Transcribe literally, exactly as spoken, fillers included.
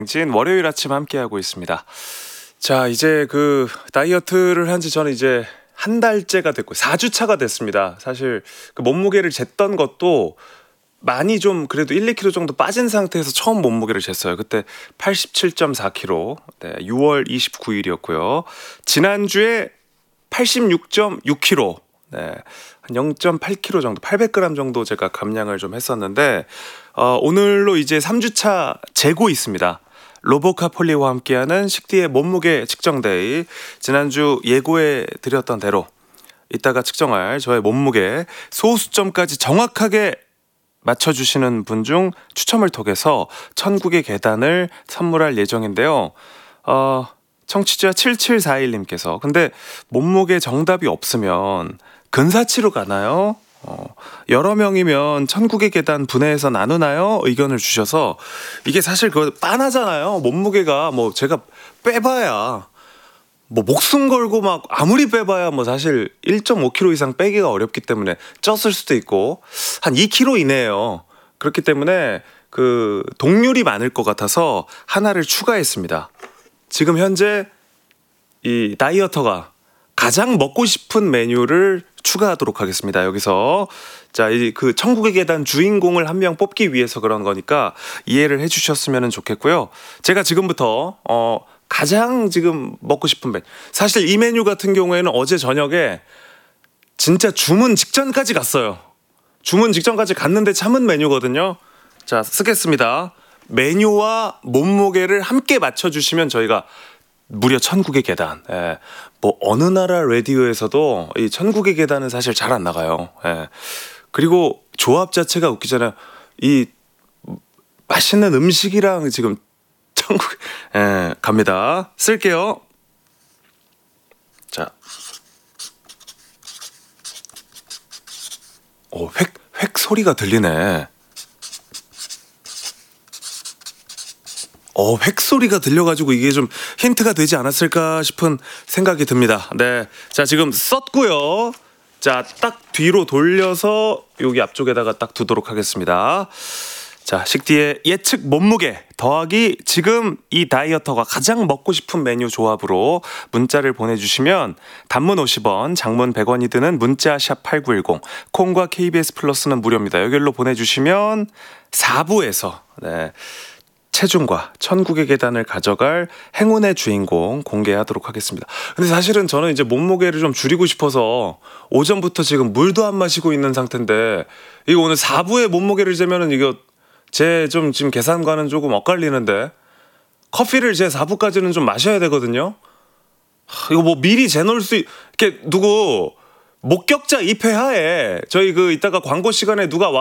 진 월요일 아침 함께하고 있습니다. 자, 이제 그 다이어트를 한 지 저는 이제 한 달째가 됐고 사 주 차가 됐습니다. 사실 그 몸무게를 쟀던 것도 많이 좀 그래도 일, 이 킬로그램 정도 빠진 상태에서 처음 몸무게를 쟀어요. 그때 팔십칠 점 사 킬로그램. 네, 유월 이십구일이었고요. 지난주에 팔십육 점 육 킬로그램. 네, 한 영 점 팔 킬로그램 정도, 팔백 그램 정도 제가 감량을 좀 했었는데 어, 오늘로 이제 삼 주 차 재고 있습니다. 로보카폴리와 함께하는 식디의 몸무게 측정데이. 지난주 예고해 드렸던 대로 이따가 측정할 저의 몸무게 소수점까지 정확하게 맞춰주시는 분 중 추첨을 통해서 천국의 계단을 선물할 예정인데요. 어, 청취자 칠칠사일님께서 근데 몸무게 정답이 없으면 근사치로 가나요? 어, 여러 명이면 천국의 계단 분해해서 나누나요? 의견을 주셔서 이게 사실 그 빤하잖아요. 몸무게가 뭐 제가 빼봐야 뭐 목숨 걸고 막 아무리 빼봐야 뭐 사실 일 점 오 킬로그램 이상 빼기가 어렵기 때문에 쪘을 수도 있고 한 이 킬로그램 이내예요. 그렇기 때문에 그 동률이 많을 것 같아서 하나를 추가했습니다. 지금 현재 이 다이어터가 가장 먹고 싶은 메뉴를 추가하도록 하겠습니다. 여기서 자, 이 그 천국의 계단 주인공을 한 명 뽑기 위해서 그런 거니까 이해를 해주셨으면 좋겠고요. 제가 지금부터 어 가장 지금 먹고 싶은 메뉴, 사실 이 메뉴 같은 경우에는 어제 저녁에 진짜 주문 직전까지 갔어요. 주문 직전까지 갔는데 참은 메뉴거든요. 자, 쓰겠습니다. 메뉴와 몸무게를 함께 맞춰주시면 저희가 무려 천국의 계단. 예. 뭐 어느 나라 라디오에서도 이 천국의 계단은 사실 잘 안 나가요. 예. 그리고 조합 자체가 웃기잖아요. 이 맛있는 음식이랑 지금 천국. 예, 갑니다. 쓸게요. 자, 오, 획, 획 소리가 들리네. 어, 획 소리가 들려가지고 이게 좀 힌트가 되지 않았을까 싶은 생각이 듭니다. 네, 자, 지금 썼고요. 자, 딱 뒤로 돌려서 여기 앞쪽에다가 딱 두도록 하겠습니다. 자, 식디의 예측 몸무게 더하기 지금 이 다이어터가 가장 먹고 싶은 메뉴 조합으로 문자를 보내주시면 단문 오십 원, 장문 백 원이 드는 문자 샵 팔구일공, 콩과 케이비에스 플러스는 무료입니다. 여기로 보내주시면 사 부에서 네, 체중과 천국의 계단을 가져갈 행운의 주인공 공개하도록 하겠습니다. 근데 사실은 저는 이제 몸무게를 좀 줄이고 싶어서 오전부터 지금 물도 안 마시고 있는 상태인데 이거 오늘 사 부에 몸무게를 재면은 이거 제 좀 지금 계산과는 조금 엇갈리는데 커피를 제 사 부까지는 좀 마셔야 되거든요. 하, 이거 뭐 미리 재놓을 수 있... 이렇게 누구 목격자 입회 하에 저희 그 이따가 광고 시간에 누가 와